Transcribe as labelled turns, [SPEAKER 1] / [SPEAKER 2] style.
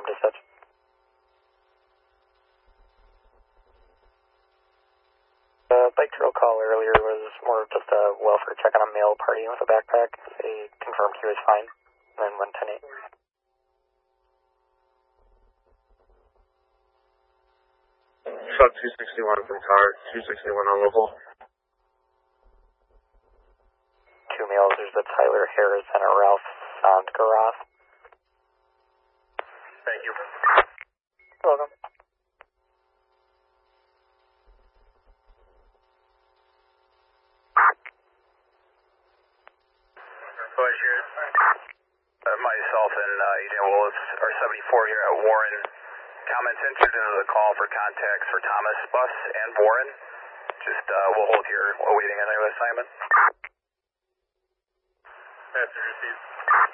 [SPEAKER 1] confirm dispatch. Bike trail call earlier was more of just a welfare check on a male party with a backpack. They confirmed he was fine, and then went 10-8.
[SPEAKER 2] Shot 261 from car, 261 on local.
[SPEAKER 1] Two males, there's a Tyler Harris and a Ralph Sondgaroth.
[SPEAKER 2] Thank you.
[SPEAKER 1] You're welcome.
[SPEAKER 3] Myself and Agent Willis are 74 here at Warren. Comments entered into the call for contacts for Thomas Bus and Warren. Just we'll hold here awaiting another assignment.
[SPEAKER 2] Message received.